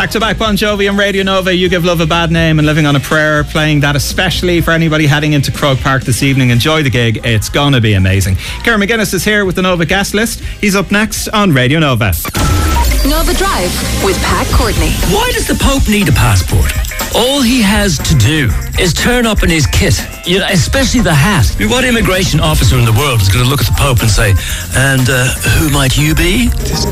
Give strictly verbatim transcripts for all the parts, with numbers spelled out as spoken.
Back to back Bon Jovi and Radio Nova. You Give Love a Bad Name and Living on a Prayer, playing that especially for anybody heading into Croke Park this evening. Enjoy the gig, it's gonna be amazing. Kieran McGuinness is here with the Nova guest list. He's up next on Radio Nova. Nova Drive with Pat Courtney. Why does the Pope need a passport? All he has to do is turn up in his kit, you know, especially the hat. I mean, what immigration officer in the world is going to look at the Pope and say, and uh, who might you be?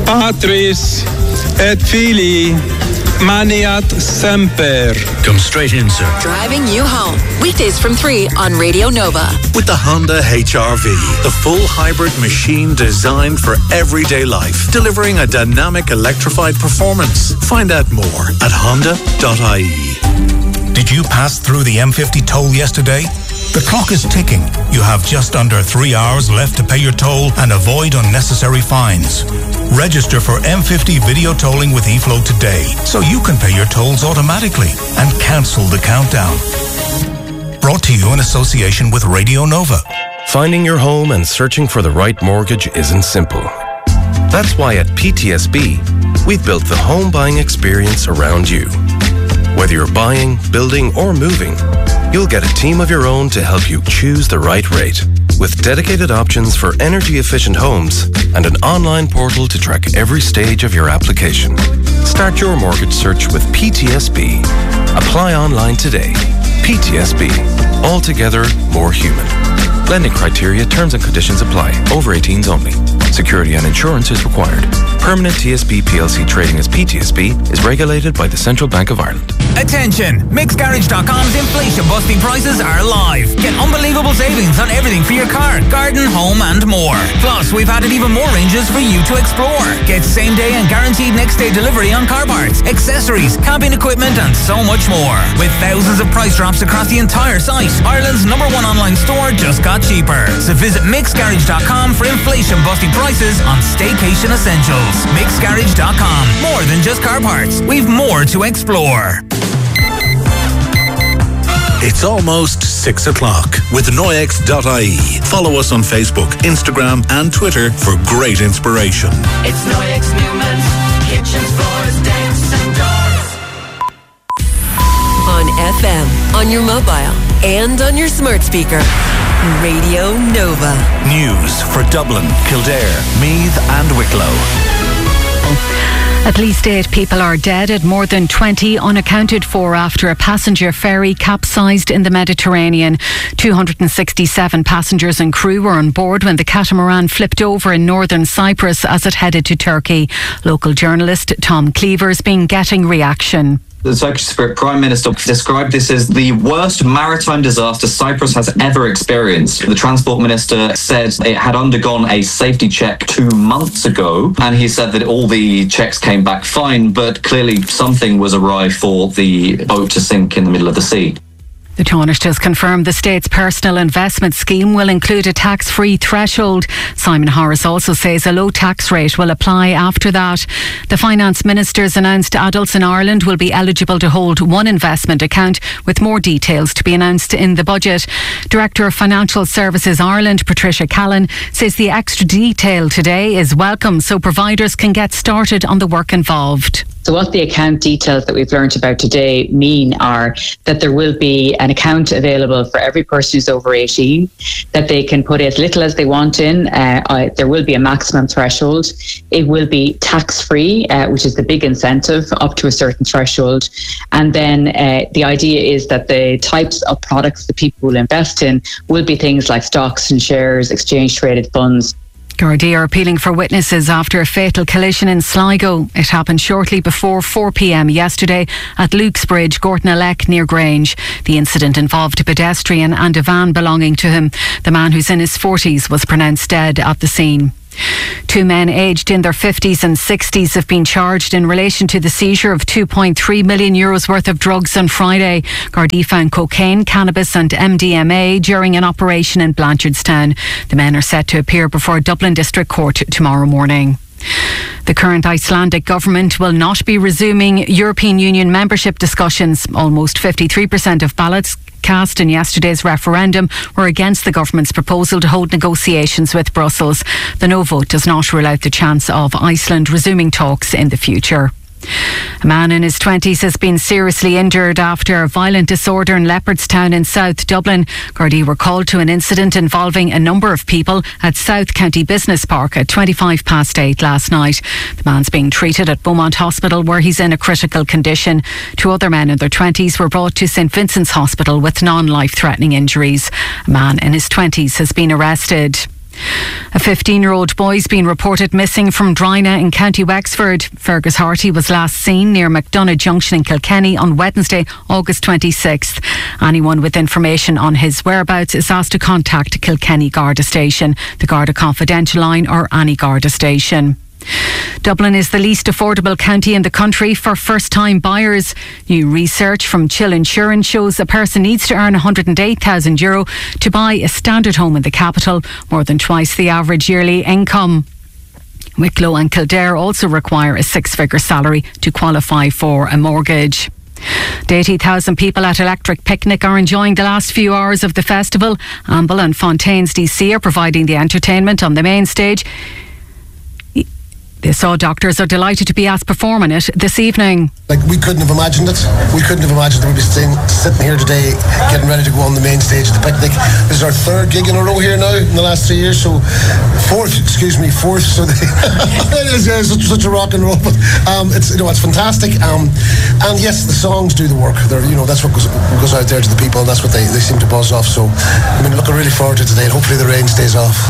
Patris et Filii maniat semper. Come straight in, sir. Driving you home. Weekdays from three on Radio Nova. With the Honda H R V, the full hybrid machine designed for everyday life, delivering a dynamic electrified performance. Find out more at honda dot I E. Did you pass through the M fifty toll yesterday? The clock is ticking. You have just under three hours left to pay your toll and avoid unnecessary fines. Register for M fifty video tolling with eFlow today so you can pay your tolls automatically and cancel the countdown. Brought to you in association with Radio Nova. Finding your home and searching for the right mortgage isn't simple. That's why at P T S B, we've built the home buying experience around you. Whether you're buying, building, or moving, you'll get a team of your own to help you choose the right rate. With dedicated options for energy-efficient homes and an online portal to track every stage of your application. Start your mortgage search with P T S B. Apply online today. P T S B. Altogether more human. Lending criteria, terms and conditions apply. Over eighteens only. Security and insurance is required. Permanent T S B P L C trading as P T S B is regulated by the Central Bank of Ireland. Attention! Mix Garage dot com's inflation busting prices are live. Get unbelievable savings on everything for your car, garden, home and more. Plus, we've added even more ranges for you to explore. Get same day and guaranteed next day delivery on car parts, accessories, camping equipment and so much more. With thousands of price drops across the entire site, Ireland's number one online store just got cheaper. So visit Mix Garage dot com for inflation busting prices on staycation essentials. Mix Garage dot com. More than just car parts. We've more to explore. It's almost six o'clock with Noyex dot I E. Follow us on Facebook, Instagram and Twitter for great inspiration. It's Noyex Newman's kitchens, floors, decks and doors. On F M, on your mobile and on your smart speaker. Radio Nova. News for Dublin, Kildare, Meath and Wicklow. At least eight people are dead and more than twenty unaccounted for after a passenger ferry capsized in the Mediterranean. two hundred sixty-seven passengers and crew were on board when the catamaran flipped over in northern Cyprus as it headed to Turkey. Local journalist Tom Cleaver's been getting reaction. The Turkish Prime Minister described this as the worst maritime disaster Cyprus has ever experienced. The Transport Minister said it had undergone a safety check two months ago, and he said that all the checks came back fine, but clearly something was awry for the boat to sink in the middle of the sea. The Taoiseach has confirmed the state's personal investment scheme will include a tax-free threshold. Simon Harris also says a low tax rate will apply after that. The Finance Minister's announced adults in Ireland will be eligible to hold one investment account, with more details to be announced in the budget. Director of Financial Services Ireland, Patricia Callan, says the extra detail today is welcome so providers can get started on the work involved. So what the account details that we've learned about today mean are that there will be an account available for every person who's over eighteen, that they can put as little as they want in. Uh, uh, there will be a maximum threshold. It will be tax-free, uh, which is the big incentive, up to a certain threshold. And then uh, the idea is that the types of products that people will invest in will be things like stocks and shares, exchange-traded funds. Gardaí are appealing for witnesses after a fatal collision in Sligo. It happened shortly before four p.m. yesterday at Luke's Bridge, Gortnalek near Grange. The incident involved a pedestrian and a van belonging to him. The man, who's in his forties, was pronounced dead at the scene. Two men aged in their fifties and sixties have been charged in relation to the seizure of two point three million euros worth of drugs on Friday. Gardaí found cocaine, cannabis and M D M A during an operation in Blanchardstown. The men are set to appear before Dublin District Court tomorrow morning. The current Icelandic government will not be resuming European Union membership discussions. Almost fifty-three percent of ballots cast in yesterday's referendum were against the government's proposal to hold negotiations with Brussels. The no vote does not rule out the chance of Iceland resuming talks in the future. A man in his twenties has been seriously injured after a violent disorder in Leopardstown in South Dublin. Gardaí were called to an incident involving a number of people at South County Business Park at twenty-five past eight last night. The man's being treated at Beaumont Hospital where he's in a critical condition. Two other men in their twenties were brought to St Vincent's Hospital with non-life-threatening injuries. A man in his twenties has been arrested. A fifteen-year-old boy's been reported missing from Drina in County Wexford. Fergus Harty was last seen near McDonough Junction in Kilkenny on Wednesday, August twenty-sixth. Anyone with information on his whereabouts is asked to contact Kilkenny Garda Station, the Garda Confidential line or any Garda station. Dublin is the least affordable county in the country for first-time buyers. New research from Chill Insurance shows a person needs to earn one hundred eight thousand euro to buy a standard home in the capital, more than twice the average yearly income. Wicklow and Kildare also require a six-figure salary to qualify for a mortgage. eighty thousand people at Electric Picnic are enjoying the last few hours of the festival. Amble and Fontaines D C are providing the entertainment on the main stage. The Saw Doctors are delighted to be asked to perform in it this evening. Like, we couldn't have imagined it. We couldn't have imagined that we'd be sitting, sitting here today getting ready to go on the main stage of the Picnic. This is our third gig in a row here now in the last three years. So fourth, excuse me, fourth. So the, it is yeah, such, such a rock and roll. But um, it's you know it's fantastic. Um, and yes, the songs do the work. They're, you know that's what goes, goes out there to the people, and that's what they, they seem to buzz off. So I mean, looking really forward to today, and hopefully the rain stays off.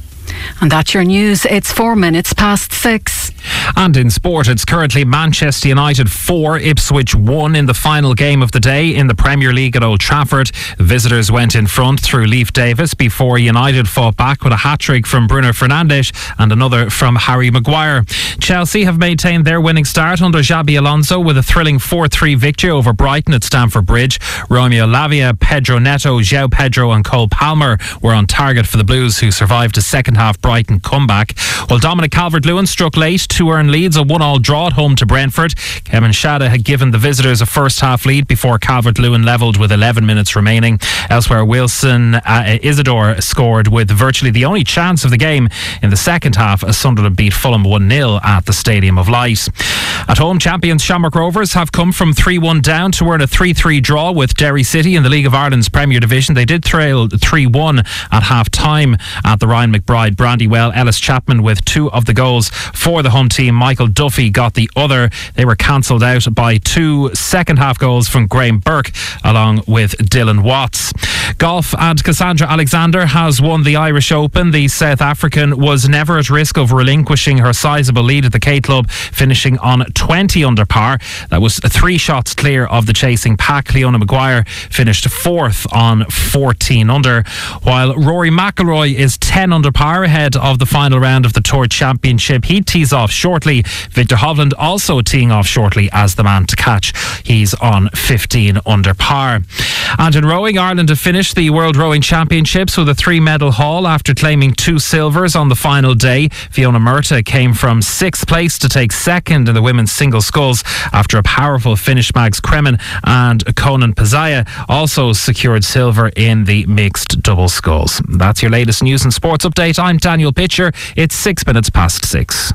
And that's your news. It's four minutes past six. And in sport, it's currently Manchester United four, Ipswich one in the final game of the day in the Premier League at Old Trafford. The visitors went in front through Leif Davis before United fought back with a hat-trick from Bruno Fernandes and another from Harry Maguire. Chelsea have maintained their winning start under Xabi Alonso with a thrilling four three victory over Brighton at Stamford Bridge. Romeo Lavia, Pedro Neto, João Pedro and Cole Palmer were on target for the Blues, who survived a second-half Brighton comeback. While Dominic Calvert-Lewin struck late to earn leads, a one-all draw at home to Brentford. Kevin Shada had given the visitors a first-half lead before Calvert-Lewin levelled with eleven minutes remaining. Elsewhere, Wilson uh, Isidore scored with virtually the only chance of the game in the second half as Sunderland beat Fulham one nil at the Stadium of Light. At home, champions Shamrock Rovers have come from three one down to earn a three three draw with Derry City in the League of Ireland's Premier Division. They did trail three one at half-time at the Ryan McBride Brandywell. Ellis Chapman with two of the goals for the home team. Michael Duffy got the other. They were cancelled out by two second-half goals from Graham Burke along with Dylan Watts. Golf, and Cassandra Alexander has won the Irish Open. The South African was never at risk of relinquishing her sizable lead at the K Club, finishing on twenty under par. That was three shots clear of the chasing pack. Leona Maguire finished fourth on fourteen under, while Rory McIlroy is ten under par ahead of the final round of the Tour Championship. He tees off shortly. Victor Hovland also teeing off shortly as the man to catch. He's on fifteen under par. And in rowing, Ireland have finished the World Rowing Championships with a three-medal haul after claiming two silvers on the final day. Fiona Murtagh came from sixth place to take second in the women's single sculls after a powerful finish. Mags Kremen and Conan Pazaya also secured silver in the mixed double sculls. That's your latest news and sports update. I'm Daniel Pitcher. It's six minutes past six.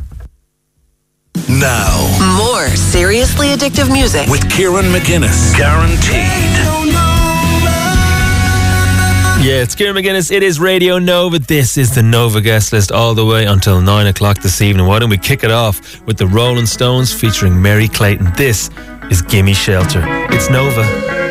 Now, more seriously addictive music with Kieran McGuinness. Guaranteed. Yeah, it's Kieran McGuinness. It is Radio Nova. This is the Nova guest list all the way until nine o'clock this evening. Why don't we kick it off with the Rolling Stones featuring Mary Clayton? This is Gimme Shelter. It's Nova.